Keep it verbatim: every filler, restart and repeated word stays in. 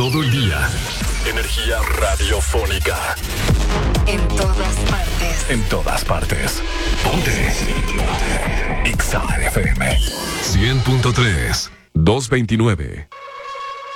todo el día. Energía radiofónica. En todas partes. En todas partes. Ponte. Ponte. Exa F M. cien punto tres. doscientos veintinueve.